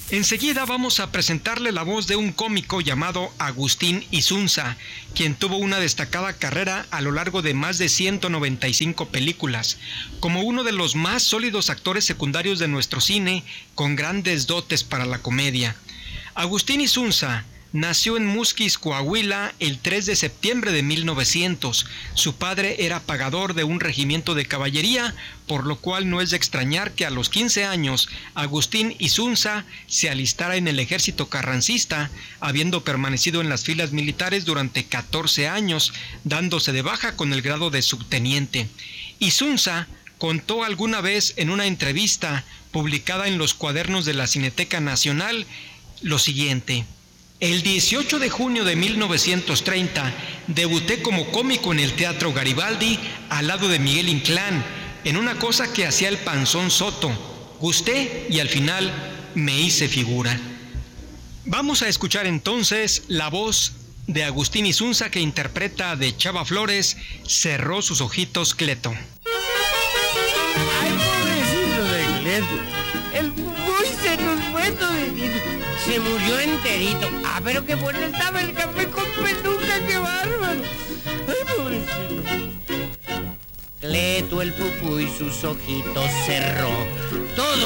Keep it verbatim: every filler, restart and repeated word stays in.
Enseguida vamos a presentarle la voz de un cómico llamado Agustín Isunza, quien tuvo una destacada carrera a lo largo de más de ciento noventa y cinco películas, como uno de los más sólidos actores secundarios de nuestro cine, con grandes dotes para la comedia. Agustín Isunza nació en Musquis, Coahuila, el tres de septiembre de mil novecientos. Su padre era pagador de un regimiento de caballería, por lo cual no es de extrañar que a los quince años Agustín Isunza se alistara en el ejército carrancista, habiendo permanecido en las filas militares durante catorce años, dándose de baja con el grado de subteniente. Isunza contó alguna vez en una entrevista publicada en los cuadernos de la Cineteca Nacional lo siguiente: el dieciocho de junio de mil novecientos treinta debuté como cómico en el Teatro Garibaldi al lado de Miguel Inclán, en una cosa que hacía el Panzón Soto. Gusté y al final me hice figura. Vamos a escuchar entonces la voz de Agustín Isunza, que interpreta de Chava Flores Cerró sus ojitos Cleto. Ay, pobrecito de Cleto. El muy se nos fue toditito. Se murió enterito. Ah, pero qué bueno estaba el café con peluca, qué bárbaro. Ay, pobrecito. Cleto el pupuy sus ojitos cerró. Todo